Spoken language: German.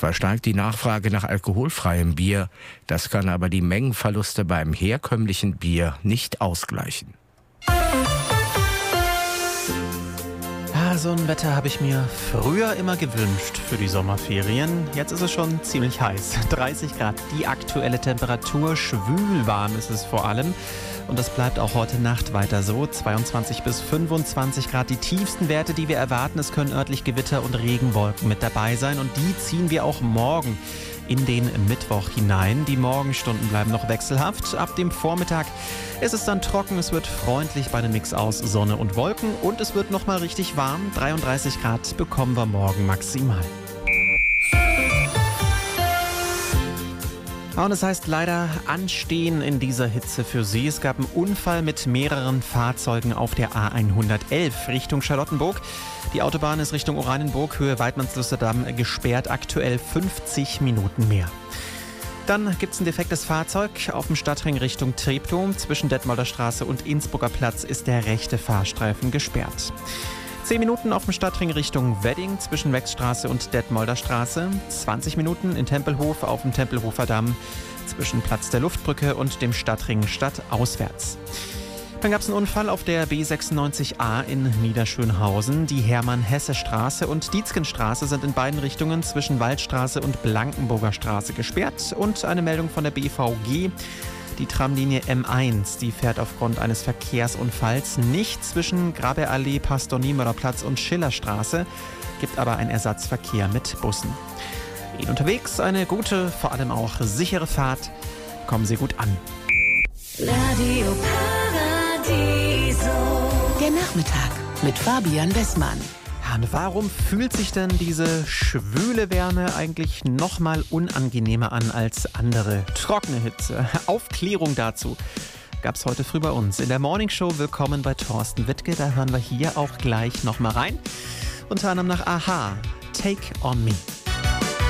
Zwar steigt die Nachfrage nach alkoholfreiem Bier, das kann aber die Mengenverluste beim herkömmlichen Bier nicht ausgleichen. So ein Wetter habe ich mir früher immer gewünscht für die Sommerferien. Jetzt ist es schon ziemlich heiß. 30 Grad, die aktuelle Temperatur. Schwül warm ist es vor allem. Und das bleibt auch heute Nacht weiter so. 22 bis 25 Grad, die tiefsten Werte, die wir erwarten. Es können örtlich Gewitter und Regenwolken mit dabei sein. Und die ziehen wir auch morgen in den Mittwoch hinein. Die Morgenstunden bleiben noch wechselhaft. Ab dem Vormittag ist es dann trocken. Es wird freundlich bei einem Mix aus Sonne und Wolken. Und es wird nochmal richtig warm. 33 Grad bekommen wir morgen maximal. Und es heißt leider anstehen in dieser Hitze für Sie. Es gab einen Unfall mit mehreren Fahrzeugen auf der A111 Richtung Charlottenburg. Die Autobahn ist Richtung Oranienburg, Höhe Weidmannslusterdamm gesperrt, aktuell 50 Minuten mehr. Dann gibt es ein defektes Fahrzeug auf dem Stadtring Richtung Treptow. Zwischen Detmolder Straße und Innsbrucker Platz ist der rechte Fahrstreifen gesperrt. 10 Minuten auf dem Stadtring Richtung Wedding zwischen Wechsstraße und Detmolder Straße. 20 Minuten in Tempelhof auf dem Tempelhofer Damm zwischen Platz der Luftbrücke und dem Stadtring stadtauswärts. Dann gab es einen Unfall auf der B96A in Niederschönhausen. Die Hermann-Hesse-Straße und Dietzgenstraße sind in beiden Richtungen zwischen Waldstraße und Blankenburger Straße gesperrt. Und eine Meldung von der BVG. Die Tramlinie M1, die fährt aufgrund eines Verkehrsunfalls nicht zwischen Grabeallee, Pastor-Niemöller Platz und Schillerstraße, gibt aber einen Ersatzverkehr mit Bussen. Ihnen unterwegs eine gute, vor allem auch sichere Fahrt. Kommen Sie gut an. Radio Paradiso. Der Nachmittag mit Fabian Bessmann. Und warum fühlt sich denn diese schwüle Wärme eigentlich nochmal unangenehmer an als andere trockene Hitze? Aufklärung dazu gab es heute früh bei uns in der Morningshow. Willkommen bei Thorsten Wittke. Da hören wir hier auch gleich nochmal rein. Unter anderem nach Aha, Take On Me.